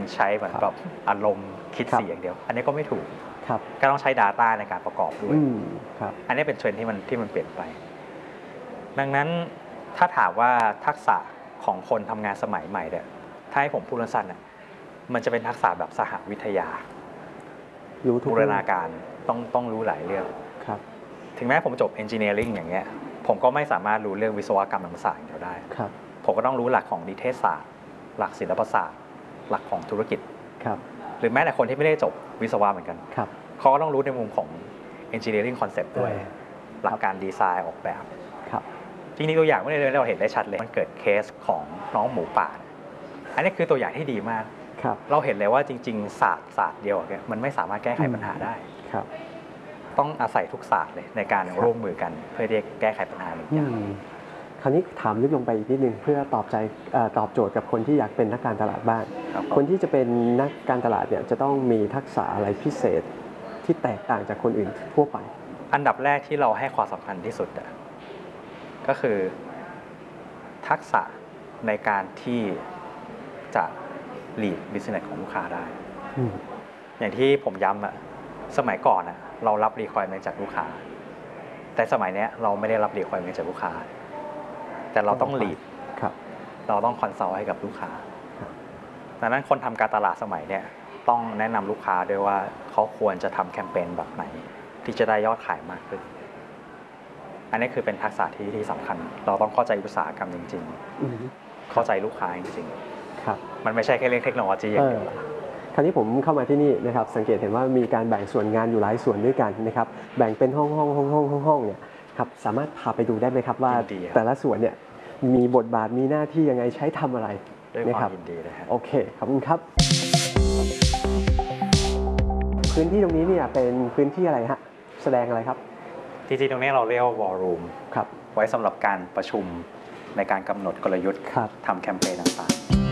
ใช้เหมือนแบบอารมณ์คิดสีอย่างเดียวอันนี้ก็ไม่ถูกก็ต้องใช้ Data ในการประกอบด้วยอันนี้เป็นเทรนด์ที่มันเปลี่ยนไปดังนั้นถ้าถามว่าทักษะของคนทำงานสมัยใหม่เนี่ยถ้าให้ผมพูดสั้นๆมันจะเป็นทักษะแบบสหวิทยาบูรณาการต้องรู้หลายเรื่องถึงแม้ผมจบ Engineering อย่างเงี้ยผมก็ไม่สามารถรู้เรื่องวิศวกรรมธรรมศาสตร์อย่างเดียวได้ผมก็ต้องรู้หลักของนิเทศศาสตร์หลักศิลปศาสตร์หลักของธุรกิจหรือแม้แต่คนที่ไม่ได้จบวิศวะเหมือนกันเขาก็ต้องรู้ในมุมของ Engineering Concept ด้วยหลักการดีไซน์ออกแบบจริงๆตัวอย่างเมื่อเราเห็นได้ชัดเลยมันเกิดเคสของน้องหมูป่าอันนี้คือตัวอย่างที่ดีมากเราเห็นเลยว่าจริงๆศาสตร์เดียวมันไม่สามารถแก้ไขปัญหาได้ต้องอาศัยทุกศาสตร์เลยในการร่วมมือกันเพื่อที่จะแก้ไขปัญหาหนึ่งอย่างคราวนี้ถามลึกลงไปอีกนิดนึงเพื่อตอบโจทย์กับคนที่อยากเป็นนักการตลาดบ้างคนที่จะเป็นนักการตลาดเนี่ยจะต้องมีทักษะอะไรพิเศษที่แตกต่างจากคนอื่นทั่วไปอันดับแรกที่เราให้ความสำคัญที่สุดก็คือทักษะในการที่จะ lead business ของลูกค้าได้อย่างที่ผมย้ำสมัยก่อนเรารับ requirement จากลูกค้าแต่สมัยนี้เราไม่ได้รับ requirement จากลูกค้าแต่เราต้อง lead เราต้อง consult ให้กับลูกค้าดังนั้นคนทำการตลาดสมัยนี้ต้องแนะนำลูกค้าด้วยว่าเขาควรจะทำแคมเปญแบบไหนที่จะได้ยอดขายมากขึ้นอันนี้คือเป็นทักษะที่สำคัญเราต้องเข้าใจอุตสาหกรรมจริงๆเข้าใจลูกค้าจริงๆมันไม่ใช่แค่เรื่องเทคโนโลยีอย่างเดียวคราวนี้ผมเข้ามาที่นี่นะครับสังเกตเห็นว่ามีการแบ่งส่วนงานอยู่หลายส่วนด้วยกันนะครับแบ่งเป็นห้องเนี่ยครับสามารถพาไปดูได้ไหมครับว่าแต่ละส่วนเนี่ยมีบทบาทมีหน้าที่ยังไงใช้ทำอะไรด้วยความยินดีเลยครับโอเคขอบคุณครับพื้นที่ตรงนี้เนี่ยเป็นพื้นที่อะไรฮะแสดงอะไรครับจริงๆตรงนี้เราเรียกว่า War Room ไว้สำหรับการประชุมในการกำหนดกลยุทธ์ทำแคมเปญต่างๆ